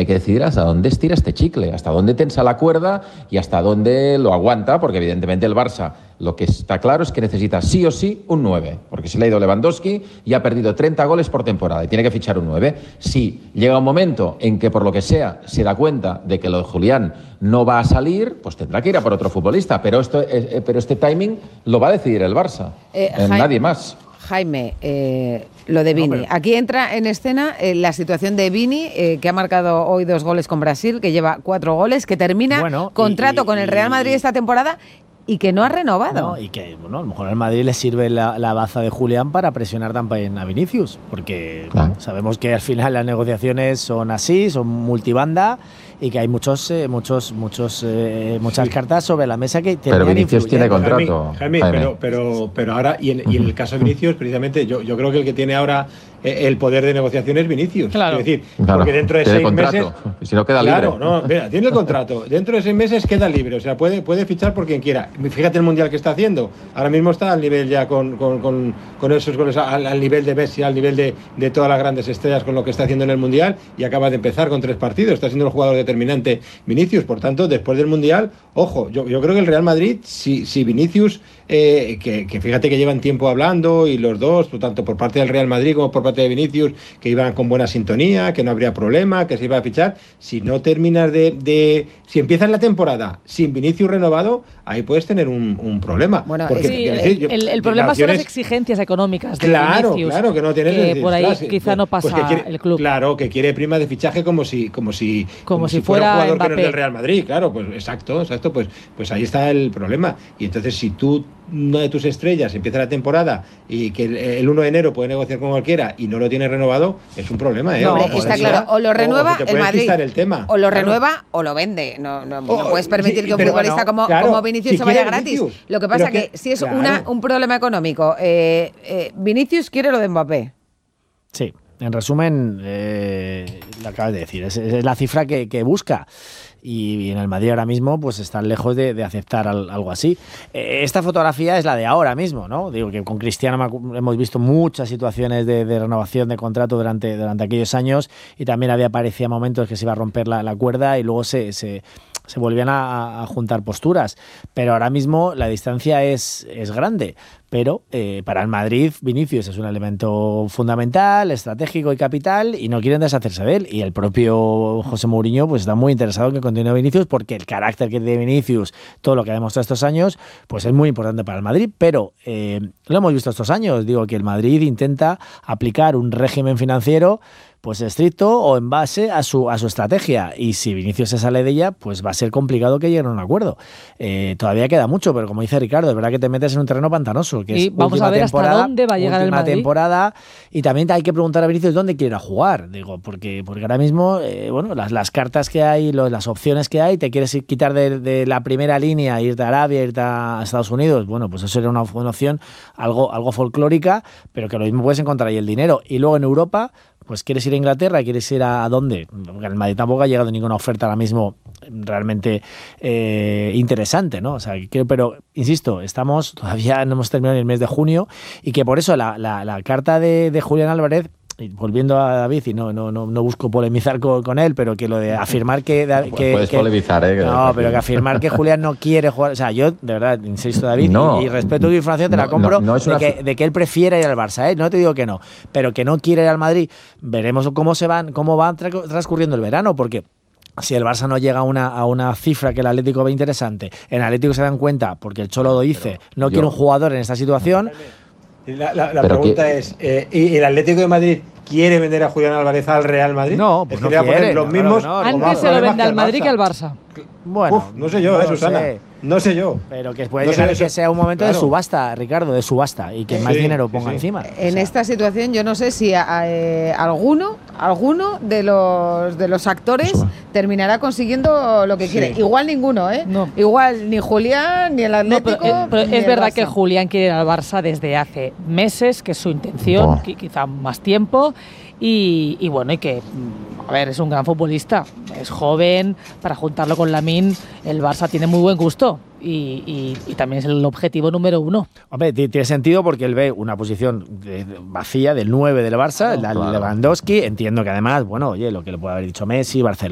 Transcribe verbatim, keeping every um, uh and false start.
tiene que decidir hasta dónde estira este chicle, hasta dónde tensa la cuerda y hasta dónde lo aguanta, porque evidentemente el Barça lo que está claro es que necesita sí o sí un nueve, porque se le ha ido Lewandowski y ha perdido treinta goles por temporada y tiene que fichar un nueve. Si llega un momento en que por lo que sea se da cuenta de que lo de Julián no va a salir, pues tendrá que ir a por otro futbolista, pero, esto, eh, pero este timing lo va a decidir el Barça, eh, eh, nadie más. Jaime, eh, lo de Vini. No, pero... Aquí entra en escena eh, la situación de Vini, eh, que ha marcado hoy dos goles con Brasil, que lleva cuatro goles, que termina bueno, contrato y, y, con el Real Madrid y... esta temporada y que no ha renovado. No, y que, bueno, a lo mejor al Madrid le sirve la, la baza de Julián para presionar también a Vinicius, porque claro, sabemos que al final las negociaciones son así, son multibanda, y que hay muchos, eh, muchos, muchos, eh, muchas sí. cartas sobre la mesa que pero Vinicius tiene contrato. Jaime, Jaime, Jaime. Pero, pero, pero ahora, y en, y en el caso de Vinicius, precisamente, yo, yo creo que el que tiene ahora eh, el poder de negociación es Vinicius. Claro. Es decir, claro, porque dentro de tiene seis contrato, meses. Si no queda libre. Claro, no, mira, tiene el contrato. Dentro de seis meses queda libre. O sea, puede, puede fichar por quien quiera. Fíjate el mundial que está haciendo. Ahora mismo está al nivel ya con, con, con, con esos goles, al, al nivel de Messi, al nivel de, de todas las grandes estrellas con lo que está haciendo en el mundial, y acaba de empezar con tres partidos. Está siendo el jugador determinante Vinicius. Por tanto, después del mundial, ojo, yo, yo creo que el Real Madrid, si, si Vinicius, eh, que, que fíjate que llevan tiempo hablando, y los dos, tanto por parte del Real Madrid como por parte de Vinicius, que iban con buena sintonía, que no habría problema, que se iba a fichar. Si no terminas de, de si empiezas la temporada sin Vinicius renovado, ahí puedes tener un, un problema. Bueno, porque, sí, decir, yo, el, el problema son las exigencias económicas de claro, Vinicius. Claro, que no tienes que por ahí claro, quizá no pasa pues quiere, el club. Claro, que quiere prima de fichaje como si como si como, como si, si fuera, fuera un jugador Mbappé. Que no es del Real Madrid, claro, pues exacto, exacto, pues pues ahí está el problema. Y entonces si tú, una de tus estrellas, empieza la temporada y que el, el uno de enero puede negociar con cualquiera y no lo tiene renovado, es un problema, ¿eh? No, o, está claro, o lo renueva o el Madrid, el tema. o lo claro. renueva o lo vende. No, no, o, no puedes permitir sí, que un pero, futbolista bueno, como, claro, como Vinicius si se vaya Vinicius, gratis. Lo que pasa es que, que si es claro. una, un problema económico, eh, eh, Vinicius quiere lo de Mbappé. Sí, en resumen, eh, lo acabas de decir, es, es la cifra que, que busca. Y en el Madrid ahora mismo pues están lejos de, de aceptar al, algo así. Eh, esta fotografía es la de ahora mismo, ¿no? Digo que con Cristiano hemos visto muchas situaciones de, de renovación de contrato durante, durante aquellos años, y también había parecía momentos que se iba a romper la, la cuerda y luego se, se, se volvían a, a juntar posturas. Pero ahora mismo la distancia es, es grande. Pero eh, para el Madrid, Vinicius es un elemento fundamental, estratégico y capital, y no quieren deshacerse de él. Y el propio José Mourinho pues está muy interesado en que continúe Vinicius, porque el carácter que tiene Vinicius, todo lo que ha demostrado estos años, pues es muy importante para el Madrid. Pero eh, lo hemos visto estos años, digo que el Madrid intenta aplicar un régimen financiero pues estricto o en base a su a su estrategia, y si Vinicius se sale de ella, pues va a ser complicado que lleguen a un acuerdo. Eh, todavía queda mucho, pero como dice Ricardo, es verdad que te metes en un terreno pantanoso, que y es vamos a ver hasta dónde va a llegar el Madrid. Temporada, y también hay que preguntar a Vinicius dónde quiere ir a jugar, digo, porque porque ahora mismo, eh, bueno, las, las cartas que hay, los, las opciones que hay, te quieres quitar de, de la primera línea, irte a Arabia, irte a Estados Unidos, bueno, pues eso era una, una opción algo, algo folclórica, pero que lo mismo puedes encontrar ahí el dinero. Y luego en Europa, pues quieres ir a Inglaterra, quieres ir a, a dónde, porque el Madrid tampoco ha llegado ninguna oferta ahora mismo realmente eh, interesante, ¿no? O sea, que, pero insisto, estamos todavía no hemos terminado el mes de junio, y que por eso la, la, la carta de, de Julián Álvarez, y volviendo a David, y no no no, no busco polemizar con, con él, pero que lo de afirmar que... que Puedes que, polemizar, ¿eh? Que no, pero que afirmar que Julián no quiere jugar... O sea, yo, de verdad, insisto, David, no, y, y respeto tu información, te no, la compro, no, no es de, una... que, de que él prefiere ir al Barça, ¿eh? No te digo que no, pero que no quiere ir al Madrid. Veremos cómo se van, cómo va tra- transcurriendo el verano, porque... Si el Barça no llega a una, a una cifra que el Atlético ve interesante, en el Atlético se dan cuenta, porque el Cholo lo dice, no yo... quiere un jugador en esta situación... La, la, la pregunta que... es, eh, ¿y el Atlético de Madrid quiere vender a Julián Álvarez al Real Madrid? No, pues es no que quiere. Poner los mismos, no, no, no, Antes se lo vende al Madrid que al Barça. Bueno, Uf, no sé yo, no eh, Susana. Sé. No sé yo. Pero que puede no llegar sé, que sea un momento claro. de subasta, Ricardo, de subasta, y que sí, más dinero ponga sí, sí. encima. En o sea. esta situación yo no sé si a, eh, alguno, alguno de los de los actores Eso. terminará consiguiendo lo que sí. quiere. Igual ninguno, ¿eh? No. Igual ni Julián, ni el Atlético. No, pero, eh, pero ni es verdad Barça. que Julián quiere ir al Barça desde hace meses, que es su intención, oh. quizá más tiempo. Y, y bueno, y que, a ver, es un gran futbolista, es joven, para juntarlo con Lamine, el Barça tiene muy buen gusto y, y, y también es el objetivo número uno. Hombre, tiene sentido porque él ve una posición de, de, vacía del nueve del Barça, oh, la claro. Lewandowski, entiendo que además, bueno, oye, lo que le puede haber dicho Messi, Barcelona.